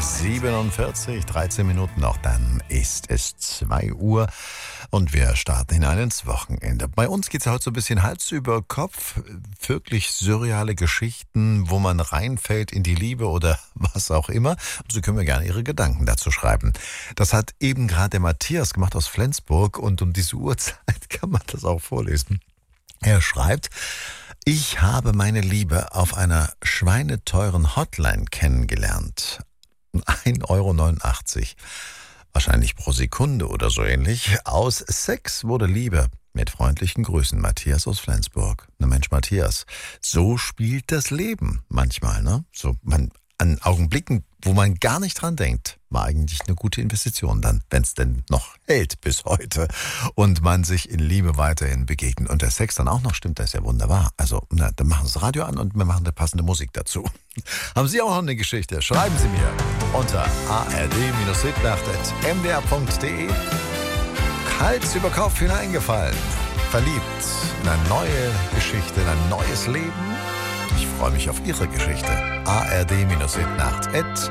7:47, 13 Minuten noch, dann ist es 2 Uhr und wir starten hinein ins Wochenende. Bei uns geht es heute so ein bisschen Hals über Kopf, wirklich surreale Geschichten, wo man reinfällt in die Liebe oder was auch immer. Und Sie können mir gerne Ihre Gedanken dazu schreiben. Das hat eben gerade der Matthias gemacht aus Flensburg und um diese Uhrzeit kann man das auch vorlesen. Er schreibt: Ich habe meine Liebe auf einer schweineteuren Hotline kennengelernt. 1,89 €. Wahrscheinlich pro Sekunde oder so ähnlich. Aus Sex wurde Liebe. Mit freundlichen Grüßen, Matthias aus Flensburg. Na Mensch, Matthias, so spielt das Leben manchmal, ne? So, an Augenblicken, wo man gar nicht dran denkt, war eigentlich eine gute Investition dann, wenn es denn noch hält bis heute und man sich in Liebe weiterhin begegnet und der Sex dann auch noch stimmt, das ist ja wunderbar. Also, dann machen Sie das Radio an und wir machen eine passende Musik dazu. Haben Sie auch noch eine Geschichte? Schreiben Sie mir unter ard-hitnacht@mdr.de. Hals über Kopf hineingefallen, verliebt in eine neue Geschichte, in ein neues Leben. Ich freue mich auf Ihre Geschichte. ard-hitnacht@